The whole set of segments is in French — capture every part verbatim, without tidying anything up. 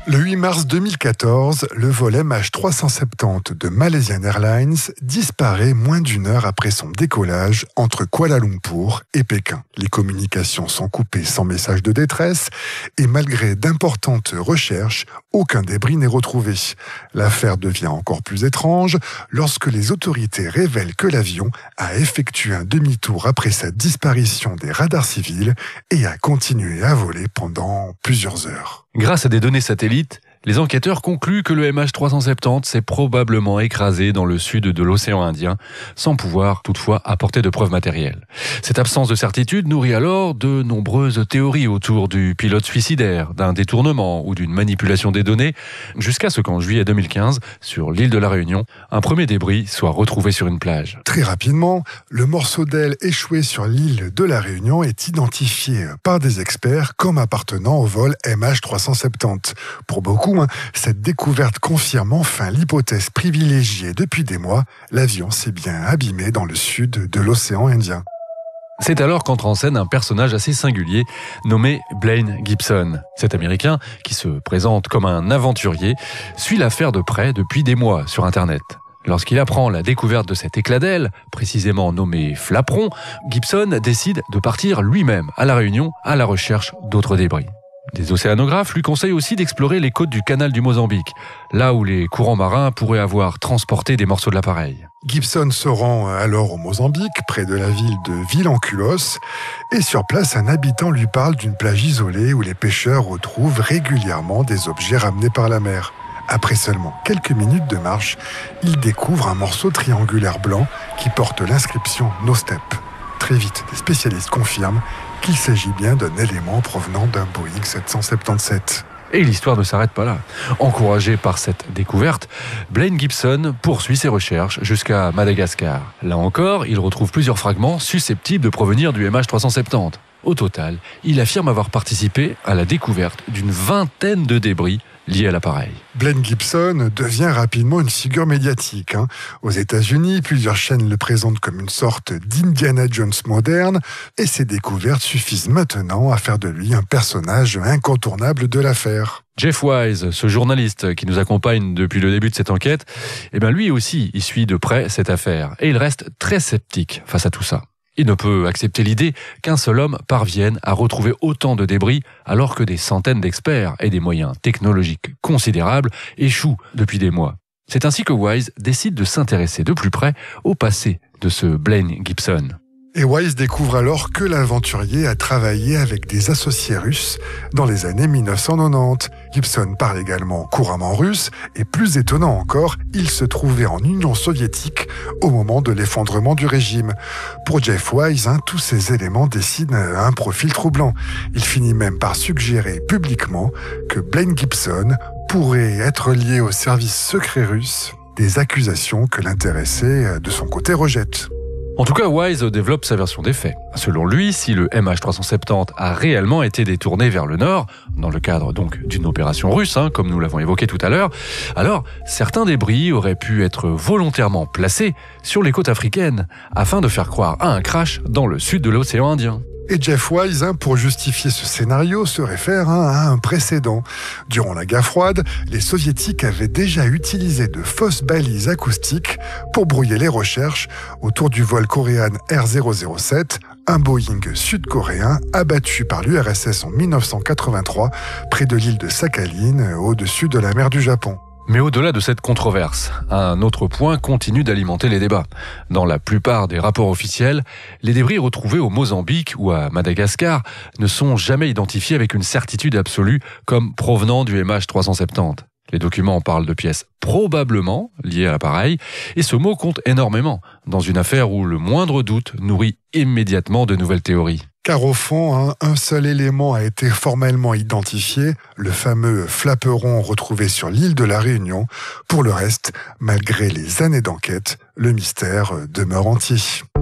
Le huit mars deux mille quatorze, le vol M H trois cent soixante-dix de Malaysian Airlines disparaît moins d'une heure après son décollage entre Kuala Lumpur et Pékin. Les communications sont coupées sans message de détresse et malgré d'importantes recherches, aucun débris n'est retrouvé. L'affaire devient encore plus étrange lorsque les autorités révèlent que l'avion a effectué un demi-tour après sa disparition des radars civils et a continué à voler pendant plusieurs heures. Grâce à des données satellites, les enquêteurs concluent que le M H trois cent soixante-dix s'est probablement écrasé dans le sud de l'océan Indien, sans pouvoir toutefois apporter de preuves matérielles. Cette absence de certitude nourrit alors de nombreuses théories autour du pilote suicidaire, d'un détournement ou d'une manipulation des données, jusqu'à ce qu'en juillet deux mille quinze, sur l'île de la Réunion, un premier débris soit retrouvé sur une plage. Très rapidement, le morceau d'aile échoué sur l'île de la Réunion est identifié par des experts comme appartenant au vol M H trois cent soixante-dix. Pour beaucoup, cette découverte confirme enfin l'hypothèse privilégiée depuis des mois, l'avion s'est bien abîmé dans le sud de l'océan Indien. C'est alors qu'entre en scène un personnage assez singulier nommé Blaine Gibson. Cet Américain, qui se présente comme un aventurier, suit l'affaire de près depuis des mois sur Internet. Lorsqu'il apprend la découverte de cet éclat d'aile, précisément nommé Flapperon, Gibson décide de partir lui-même à La Réunion à la recherche d'autres débris. Des océanographes lui conseillent aussi d'explorer les côtes du canal du Mozambique, là où les courants marins pourraient avoir transporté des morceaux de l'appareil. Gibson se rend alors au Mozambique, près de la ville de Vilanculos, et sur place, un habitant lui parle d'une plage isolée où les pêcheurs retrouvent régulièrement des objets ramenés par la mer. Après seulement quelques minutes de marche, il découvre un morceau triangulaire blanc qui porte l'inscription « No Step ». Très vite, des spécialistes confirment qu'il s'agit bien d'un élément provenant d'un Boeing sept cent soixante-dix-sept. Et l'histoire ne s'arrête pas là. Encouragé par cette découverte, Blaine Gibson poursuit ses recherches jusqu'à Madagascar. Là encore, il retrouve plusieurs fragments susceptibles de provenir du M H trois cent soixante-dix. Au total, il affirme avoir participé à la découverte d'une vingtaine de débris liés à l'appareil. Blaine Gibson devient rapidement une figure médiatique. Hein. Aux États-Unis, plusieurs chaînes le présentent comme une sorte d'Indiana Jones moderne, et ses découvertes suffisent maintenant à faire de lui un personnage incontournable de l'affaire. Jeff Wise, ce journaliste qui nous accompagne depuis le début de cette enquête, eh bien lui aussi, il suit de près cette affaire, et il reste très sceptique face à tout ça. Il ne peut accepter l'idée qu'un seul homme parvienne à retrouver autant de débris alors que des centaines d'experts et des moyens technologiques considérables échouent depuis des mois. C'est ainsi que Wise décide de s'intéresser de plus près au passé de ce Blaine Gibson. Et Wise découvre alors que l'aventurier a travaillé avec des associés russes dans les années mille neuf cent quatre-vingt-dix. Gibson parle également couramment russe et plus étonnant encore, il se trouvait en Union soviétique au moment de l'effondrement du régime. Pour Jeff Wise, hein, tous ces éléments dessinent un profil troublant. Il finit même par suggérer publiquement que Blaine Gibson pourrait être lié au service secret russe, des accusations que l'intéressé de son côté rejette. En tout cas, Wise développe sa version des faits. Selon lui, si le M H trois cent soixante-dix a réellement été détourné vers le nord, dans le cadre donc d'une opération russe, hein, comme nous l'avons évoqué tout à l'heure, alors certains débris auraient pu être volontairement placés sur les côtes africaines, afin de faire croire à un crash dans le sud de l'océan Indien. Et Jeff Wise, hein, pour justifier ce scénario, se réfère hein, à un précédent. Durant la guerre froide, les soviétiques avaient déjà utilisé de fausses balises acoustiques pour brouiller les recherches autour du vol Korean R zéro zéro sept, un Boeing sud-coréen abattu par l'U R S S en mille neuf cent quatre-vingt-trois près de l'île de Sakhalin, au-dessus de la mer du Japon. Mais au-delà de cette controverse, un autre point continue d'alimenter les débats. Dans la plupart des rapports officiels, les débris retrouvés au Mozambique ou à Madagascar ne sont jamais identifiés avec une certitude absolue comme provenant du M H trois cent soixante-dix. Les documents parlent de pièces probablement liées à l'appareil, et ce mot compte énormément dans une affaire où le moindre doute nourrit immédiatement de nouvelles théories. Car au fond, hein, un seul élément a été formellement identifié, le fameux flapperon retrouvé sur l'île de la Réunion. Pour le reste, malgré les années d'enquête, le mystère demeure entier.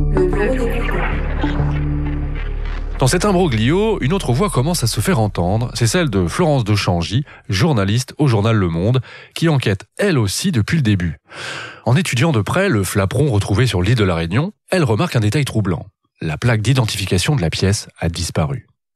Dans cet imbroglio, une autre voix commence à se faire entendre, c'est celle de Florence de Changy, journaliste au journal Le Monde, qui enquête elle aussi depuis le début. En étudiant de près le flapperon retrouvé sur l'île de la Réunion, elle remarque un détail troublant. La plaque d'identification de la pièce a disparu.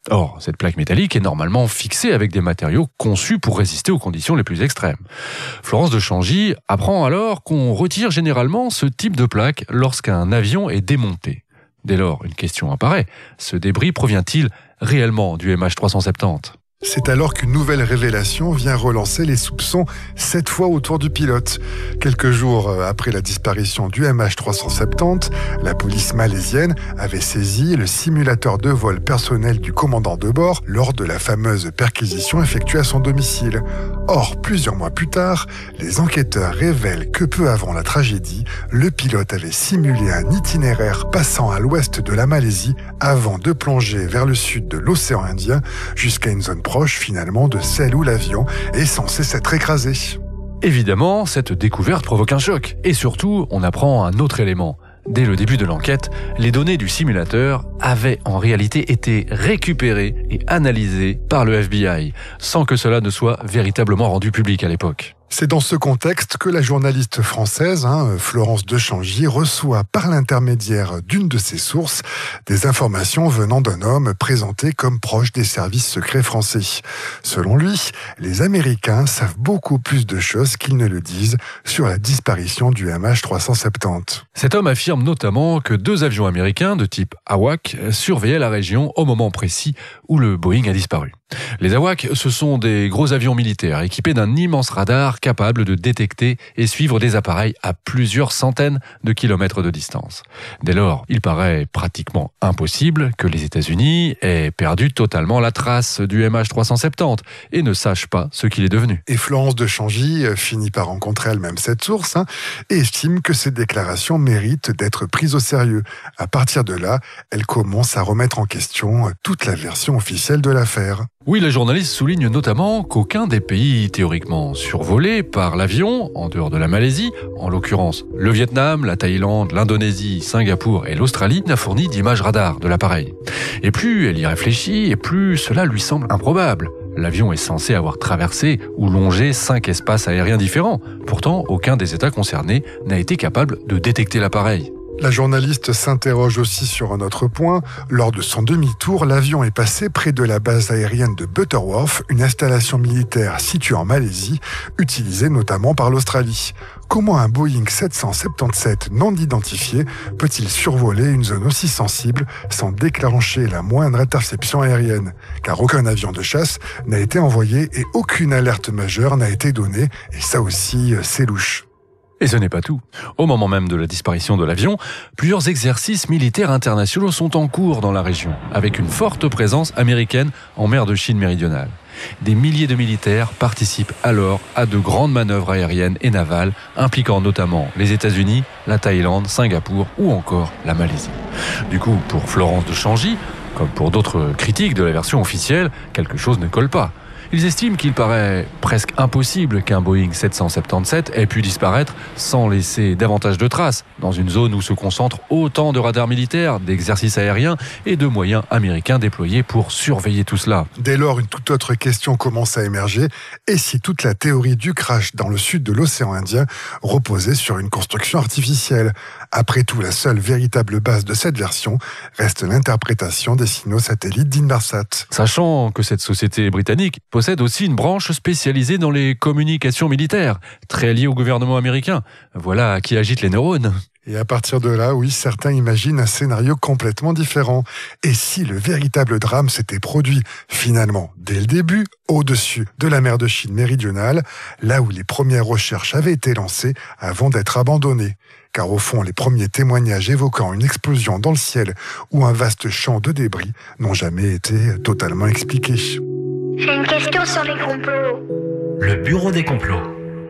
Or, cette plaque métallique est normalement fixée avec des matériaux conçus pour résister aux conditions les plus extrêmes. Florence de Changy apprend alors qu'on retire généralement ce type de plaque lorsqu'un avion est démonté. Dès lors, une question apparaît. Ce débris provient-il réellement du M H trois cent soixante-dix ? C'est alors qu'une nouvelle révélation vient relancer les soupçons, cette fois autour du pilote. Quelques jours après la disparition du M H trois cent soixante-dix, la police malaisienne avait saisi le simulateur de vol personnel du commandant de bord lors de la fameuse perquisition effectuée à son domicile. Or, plusieurs mois plus tard, les enquêteurs révèlent que peu avant la tragédie, le pilote avait simulé un itinéraire passant à l'ouest de la Malaisie avant de plonger vers le sud de l'océan Indien jusqu'à une zone proche finalement de celle où l'avion est censé s'être écrasé. Évidemment, cette découverte provoque un choc. Et surtout, on apprend un autre élément. Dès le début de l'enquête, les données du simulateur avaient en réalité été récupérées et analysées par le F B I, sans que cela ne soit véritablement rendu public à l'époque. C'est dans ce contexte que la journaliste française, hein, Florence de Changy, reçoit par l'intermédiaire d'une de ses sources des informations venant d'un homme présenté comme proche des services secrets français. Selon lui, les Américains savent beaucoup plus de choses qu'ils ne le disent sur la disparition du M H trois cent soixante-dix. Cet homme affirme notamment que deux avions américains de type AWAC surveillaient la région au moment précis où le Boeing a disparu. Les AWAC, ce sont des gros avions militaires équipés d'un immense radar capable de détecter et suivre des appareils à plusieurs centaines de kilomètres de distance. Dès lors, il paraît pratiquement impossible que les États-Unis aient perdu totalement la trace du M H trois cent soixante-dix et ne sachent pas ce qu'il est devenu. Et Florence de Changy finit par rencontrer elle-même cette source hein, et estime que ces déclarations méritent d'être prises au sérieux. À partir de là, elle commence à remettre en question toute la version officielle de l'affaire. Oui, la journaliste souligne notamment qu'aucun des pays théoriquement survolés par l'avion, en dehors de la Malaisie, en l'occurrence le Vietnam, la Thaïlande, l'Indonésie, Singapour et l'Australie, n'a fourni d'images radar de l'appareil. Et plus elle y réfléchit, et plus cela lui semble improbable. L'avion est censé avoir traversé ou longé cinq espaces aériens différents. Pourtant, aucun des États concernés n'a été capable de détecter l'appareil. La journaliste s'interroge aussi sur un autre point. Lors de son demi-tour, l'avion est passé près de la base aérienne de Butterworth, une installation militaire située en Malaisie, utilisée notamment par l'Australie. Comment un Boeing sept cent soixante-dix-sept non identifié peut-il survoler une zone aussi sensible sans déclencher la moindre interception aérienne ? Car aucun avion de chasse n'a été envoyé et aucune alerte majeure n'a été donnée, et ça aussi, c'est louche. Et ce n'est pas tout. Au moment même de la disparition de l'avion, plusieurs exercices militaires internationaux sont en cours dans la région, avec une forte présence américaine en mer de Chine méridionale. Des milliers de militaires participent alors à de grandes manœuvres aériennes et navales, impliquant notamment les États-Unis, la Thaïlande, Singapour ou encore la Malaisie. Du coup, pour Florence de Changy, comme pour d'autres critiques de la version officielle, quelque chose ne colle pas. Ils estiment qu'il paraît presque impossible qu'un Boeing sept cent soixante-dix-sept ait pu disparaître sans laisser davantage de traces, dans une zone où se concentrent autant de radars militaires, d'exercices aériens et de moyens américains déployés pour surveiller tout cela. Dès lors, une toute autre question commence à émerger. Et si toute la théorie du crash dans le sud de l'océan Indien reposait sur une construction artificielle ? Après tout, la seule véritable base de cette version reste l'interprétation des signaux satellites d'Inmarsat. Sachant que cette société britannique possède aussi une branche spécialisée dans les communications militaires, très liée au gouvernement américain. Voilà qui agite les neurones. Et à partir de là, oui, certains imaginent un scénario complètement différent. Et si le véritable drame s'était produit, finalement, dès le début, au-dessus de la mer de Chine méridionale, là où les premières recherches avaient été lancées avant d'être abandonnées. Car au fond, les premiers témoignages évoquant une explosion dans le ciel ou un vaste champ de débris n'ont jamais été totalement expliqués. J'ai une question sur les complots. Le bureau des complots.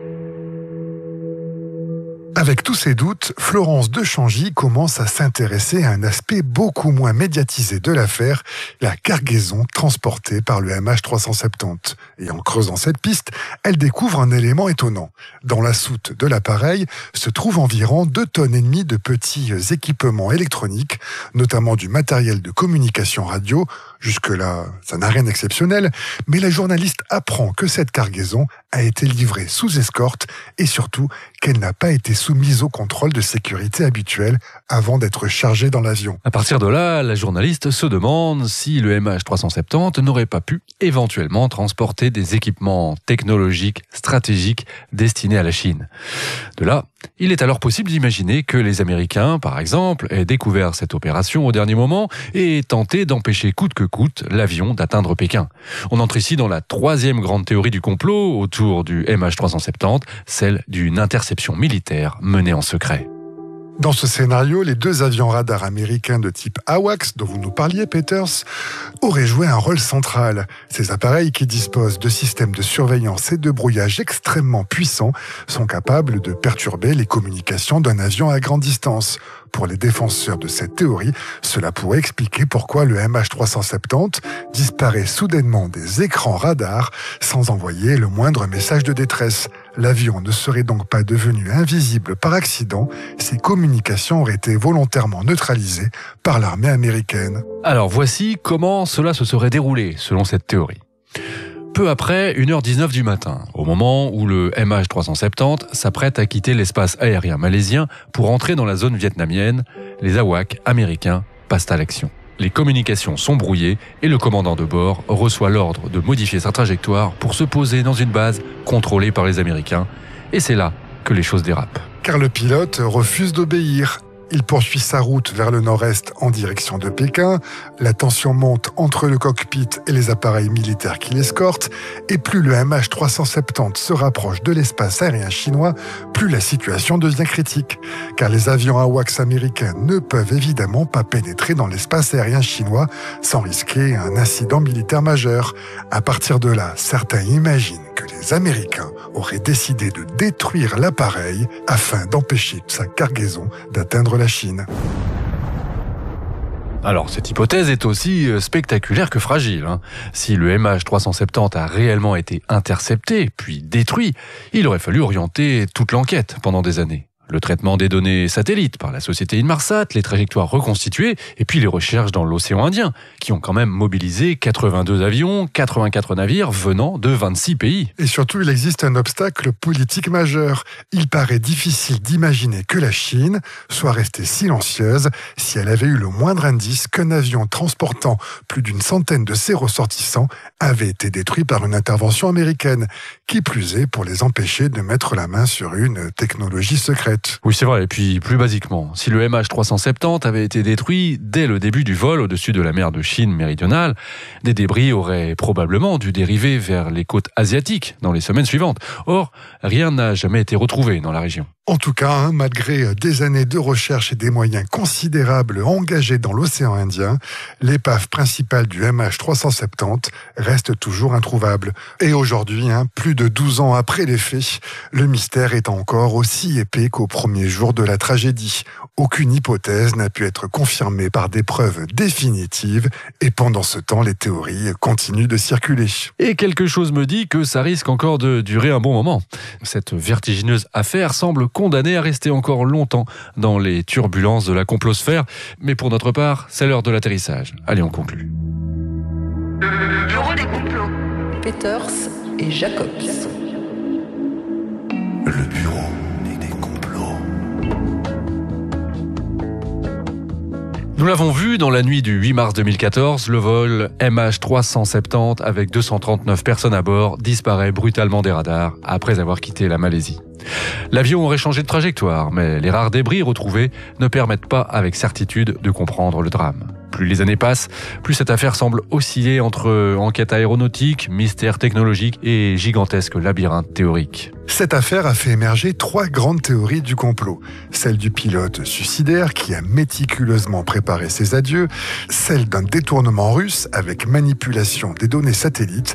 Avec tous ces doutes, Florence de Changy commence à s'intéresser à un aspect beaucoup moins médiatisé de l'affaire, la cargaison transportée par le M H trois cent soixante-dix. Et en creusant cette piste, elle découvre un élément étonnant. Dans la soute de l'appareil se trouvent environ deux tonnes et demie de petits équipements électroniques, notamment du matériel de communication radio, Jusque-là, ça n'a rien d'exceptionnel, mais la journaliste apprend que cette cargaison a été livrée sous escorte et surtout qu'elle n'a pas été soumise au contrôle de sécurité habituel avant d'être chargée dans l'avion. À partir de là, la journaliste se demande si le M H trois cent soixante-dix n'aurait pas pu éventuellement transporter des équipements technologiques stratégiques destinés à la Chine. De là, il est alors possible d'imaginer que les Américains, par exemple, aient découvert cette opération au dernier moment et aient tenté d'empêcher coûte que coûte l'avion d'atteindre Pékin. On entre ici dans la troisième grande théorie du complot autour du M H trois cent soixante-dix, celle d'une interception militaire menée en secret. Dans ce scénario, les deux avions radars américains de type AWACS, dont vous nous parliez, Peters, auraient joué un rôle central. Ces appareils, qui disposent de systèmes de surveillance et de brouillage extrêmement puissants, sont capables de perturber les communications d'un avion à grande distance. Pour les défenseurs de cette théorie, cela pourrait expliquer pourquoi le M H trois cent soixante-dix disparaît soudainement des écrans radars sans envoyer le moindre message de détresse. L'avion ne serait donc pas devenu invisible par accident, ses communications auraient été volontairement neutralisées par l'armée américaine. Alors voici comment cela se serait déroulé selon cette théorie. Peu après une heure dix-neuf du matin, au moment où le M H trois cent soixante-dix s'apprête à quitter l'espace aérien malaisien pour entrer dans la zone vietnamienne, les AWACS américains passent à l'action. Les communications sont brouillées et le commandant de bord reçoit l'ordre de modifier sa trajectoire pour se poser dans une base contrôlée par les Américains. Et c'est là que les choses dérapent. Car le pilote refuse d'obéir. Il poursuit sa route vers le nord-est en direction de Pékin. La tension monte entre le cockpit et les appareils militaires qui l'escortent. Et plus le M H trois cent soixante-dix se rapproche de l'espace aérien chinois, plus la situation devient critique. Car les avions AWACS américains ne peuvent évidemment pas pénétrer dans l'espace aérien chinois sans risquer un incident militaire majeur. À partir de là, certains imaginent que les Américains auraient décidé de détruire l'appareil afin d'empêcher sa cargaison d'atteindre la Chine. Alors, cette hypothèse est aussi spectaculaire que fragile. Hein. Si le M H trois cent soixante-dix a réellement été intercepté, puis détruit, il aurait fallu orienter toute l'enquête pendant des années. Le traitement des données satellites par la société Inmarsat, les trajectoires reconstituées, et puis les recherches dans l'océan Indien, qui ont quand même mobilisé quatre-vingt-deux avions, quatre-vingt-quatre navires venant de vingt-six pays. Et surtout, il existe un obstacle politique majeur. Il paraît difficile d'imaginer que la Chine soit restée silencieuse si elle avait eu le moindre indice qu'un avion transportant plus d'une centaine de ses ressortissants avait été détruit par une intervention américaine, qui plus est pour les empêcher de mettre la main sur une technologie secrète. Oui, c'est vrai. Et puis, plus basiquement, si le M H trois cent soixante-dix avait été détruit dès le début du vol au-dessus de la mer de Chine méridionale, des débris auraient probablement dû dériver vers les côtes asiatiques dans les semaines suivantes. Or, rien n'a jamais été retrouvé dans la région. En tout cas, hein, malgré des années de recherche et des moyens considérables engagés dans l'océan Indien, l'épave principale du M H trois cent soixante-dix reste toujours introuvable. Et aujourd'hui, hein, plus de douze ans après les faits, le mystère est encore aussi épais qu'au premier jour de la tragédie. Aucune hypothèse n'a pu être confirmée par des preuves définitives et pendant ce temps, les théories continuent de circuler. Et quelque chose me dit que ça risque encore de durer un bon moment. Cette vertigineuse affaire semble condamnée à rester encore longtemps dans les turbulences de la complosphère. Mais pour notre part, c'est l'heure de l'atterrissage. Allez, on conclut. Le bureau des complots. Peters et Jacobs. Le bureau des complots. Nous l'avons vu dans la nuit du huit mars deux mille quatorze, le vol M H trois cent soixante-dix avec deux cent trente-neuf personnes à bord disparaît brutalement des radars après avoir quitté la Malaisie. L'avion aurait changé de trajectoire, mais les rares débris retrouvés ne permettent pas avec certitude de comprendre le drame. Plus les années passent, plus cette affaire semble osciller entre enquête aéronautique, mystère technologique et gigantesque labyrinthe théorique. Cette affaire a fait émerger trois grandes théories du complot. Celle du pilote suicidaire qui a méticuleusement préparé ses adieux, celle d'un détournement russe avec manipulation des données satellites, puis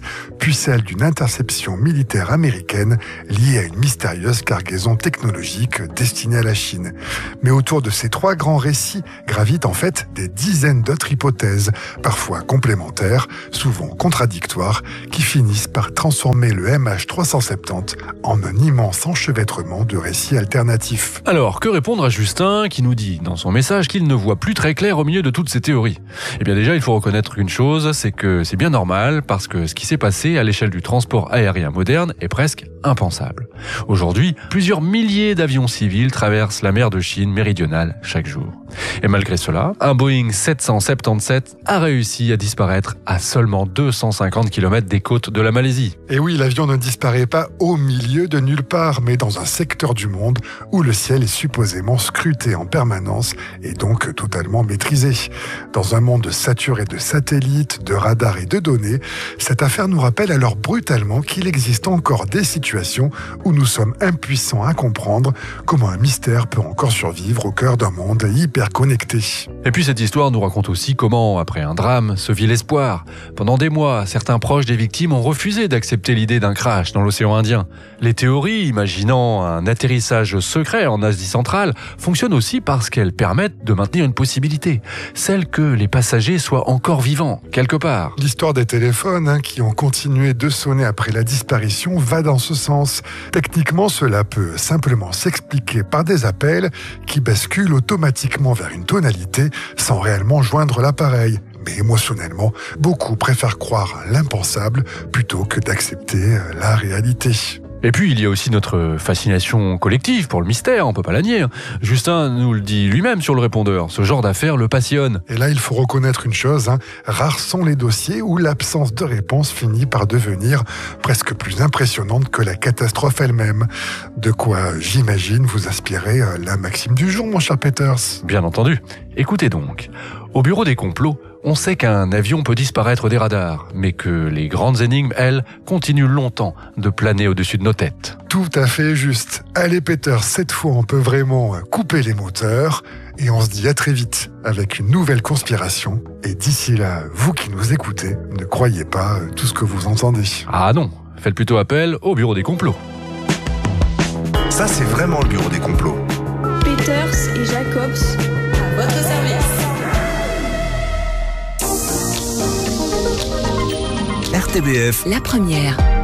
puis celle d'une interception militaire américaine liée à une mystérieuse cargaison technologique destinée à la Chine. Mais autour de ces trois grands récits gravitent en fait des dizaines d'autres hypothèses, parfois complémentaires, souvent contradictoires, qui finissent par transformer le M H trois cent soixante-dix en un immense enchevêtrement de récits alternatifs. Alors, que répondre à Justin qui nous dit dans son message qu'il ne voit plus très clair au milieu de toutes ces théories? Eh bien déjà, il faut reconnaître une chose, c'est que c'est bien normal parce que ce qui s'est passé à l'échelle du transport aérien moderne est presque impensable. Aujourd'hui, plusieurs milliers d'avions civils traversent la mer de Chine méridionale chaque jour. Et malgré cela, un Boeing sept cent soixante-dix-sept a réussi à disparaître à seulement deux cent cinquante kilomètres des côtes de la Malaisie. Et oui, l'avion ne disparaît pas au milieu de nulle part, mais dans un secteur du monde où le ciel est supposément scruté en permanence et donc totalement maîtrisé. Dans un monde saturé de satellites, de radars et de données, cette affaire nous rappelle alors brutalement qu'il existe encore des situations où nous sommes impuissants à comprendre comment un mystère peut encore survivre au cœur d'un monde hyper connecté. Et puis cette histoire nous raconte aussi comment, après un drame, se vit l'espoir. Pendant des mois, certains proches des victimes ont refusé d'accepter l'idée d'un crash dans l'océan Indien. Les théories imaginant un atterrissage secret en Asie centrale fonctionnent aussi parce qu'elles permettent de maintenir une possibilité, celle que les passagers soient encore vivants, quelque part. L'histoire des téléphones hein, qui ont continué de sonner après la disparition va dans ce sens. Techniquement, cela peut simplement s'expliquer par des appels qui basculent automatiquement vers une tonalité sans réellement joindre l'appareil. Mais émotionnellement, beaucoup préfèrent croire à l'impensable plutôt que d'accepter la réalité. Et puis, il y a aussi notre fascination collective pour le mystère, on peut pas la nier. Justin nous le dit lui-même sur le répondeur, ce genre d'affaire le passionne. Et là, il faut reconnaître une chose, hein, rares sont les dossiers où l'absence de réponse finit par devenir presque plus impressionnante que la catastrophe elle-même. De quoi, j'imagine, vous inspirer la maxime du jour, mon cher Peters. Bien entendu. Écoutez donc, au bureau des complots, on sait qu'un avion peut disparaître des radars, mais que les grandes énigmes, elles, continuent longtemps de planer au-dessus de nos têtes. Tout à fait juste. Allez Peter, cette fois on peut vraiment couper les moteurs et on se dit à très vite avec une nouvelle conspiration. Et d'ici là, vous qui nous écoutez, ne croyez pas tout ce que vous entendez. Ah non, faites plutôt appel au bureau des complots. Ça, c'est vraiment le bureau des complots. Peters et Jacobs, à votre service. R T B F. La première.